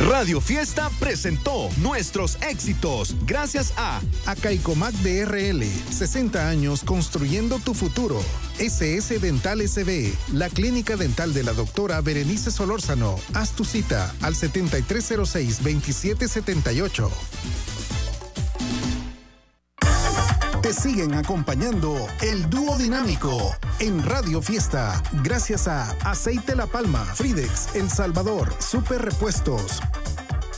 Radio Fiesta presentó nuestros éxitos gracias a Acaicomac DRL, 60 años construyendo tu futuro. SS Dental SB, la clínica dental de la doctora Berenice Solórzano. Haz tu cita al 7306-2778. Te siguen acompañando el dúo dinámico en Radio Fiesta, gracias a Aceite La Palma, Fridex, El Salvador, Super Repuestos,